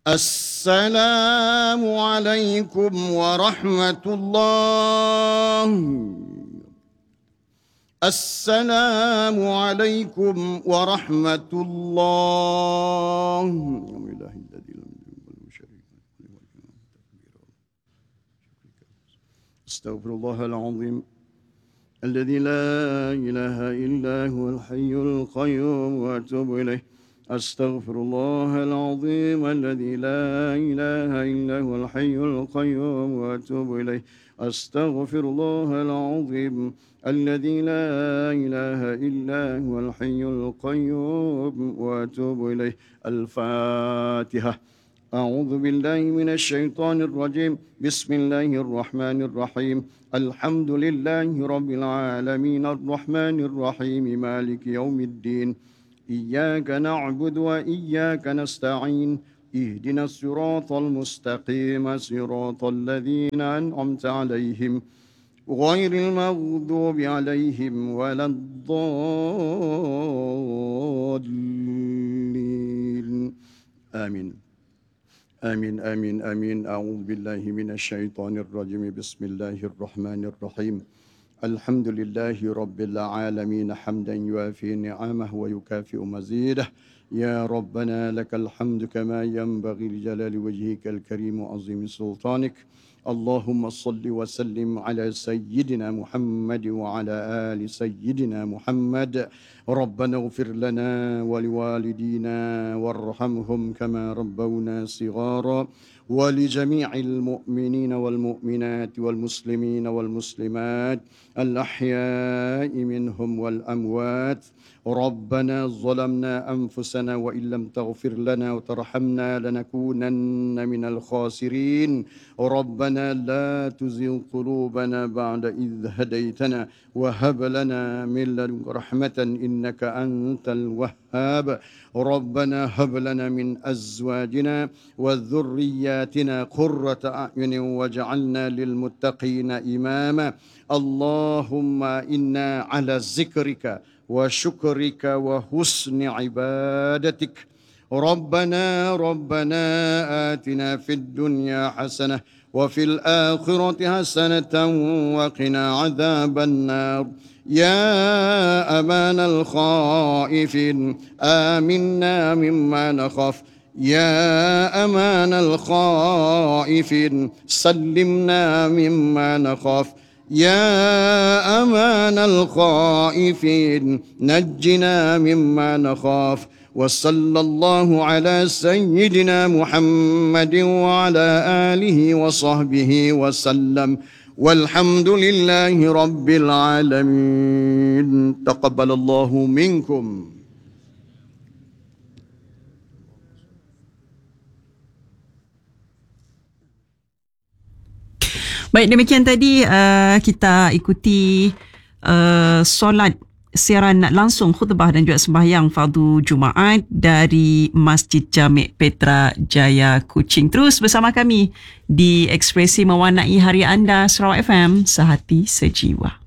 السلام عليكم ورحمة الله. السلام عليكم ورحمة الله. استغفر الله العظيم الذي لا إله إلا هو الحي القيوم وأتوب إليه. أستغفر الله العظيم الذي لا إله إلا هو الحي القيوم وأتوب إليه. أستغفر الله العظيم الذي لا إله إلا هو الحي القيوم وأتوب إليه. الفاتحة. أعوذ بالله من الشيطان الرجيم. بسم الله الرحمن الرحيم. الحمد لله رب العالمين الرحمن الرحيم مالك يوم الدين. إياك نعبد وإياك نستعين. اهدنا الصراط المستقيم صراط الذين أنعمت عليهم غير المغضوب عليهم ولا الضالين. آمين آمين آمين آمين. أعوذ بالله من الشيطان الرجيم. بسم الله الرحمن الرحيم. الحمد لله رب العالمين حمدا يوافي نعمه ويكافئ مزيده. يا ربنا لك الحمد كما ينبغي لجلال وجهك الكريم وعظيم سلطانك. اللهم صل وسلم على سيدنا محمد وعلى آل سيدنا محمد. ربنا اغفر لنا ولوالدينا وارحمهم كما ربونا صغارا ولجميع المؤمنين والمؤمنات والمسلمين والمسلمات الأحياء منهم والأموات. ربنا ظلمنا أنفسنا وإن لم تغفر لنا وترحمنا لنكونن من الخاسرين. ربنا لا تزغ قلوبنا بعد إذ هديتنا وهب لنا من لدنك رحمة إنك أنت الوهاب. ربنا هب لنا من أزواجنا وذرياتنا قرة أعين واجعلنا للمتقين إماما. اللهم إنا على ذكرك وشكرك وحسن عبادتك. ربنا آتنا في الدنيا حسنة وفي الآخرة حسنة وقنا عذاب النار. يا أمان الخائفين آمنا مما نخاف. يا أمان الخائفين سلمنا مما نخاف. يا أمان الخائفين نجنا مما نخاف. وصلى الله على سيدنا محمد وعلى آله وصحبه وسلم والحمد لله رب العالمين. تقبل الله منكم. Baik, demikian tadi kita ikuti solat siaran langsung khutbah dan juga sembahyang fardu Jumaat dari Masjid Jami' Petra Jaya Kuching. Terus bersama kami di Ekspresi Mewarnai Hari Anda Sarawak FM, sehati sejiwa.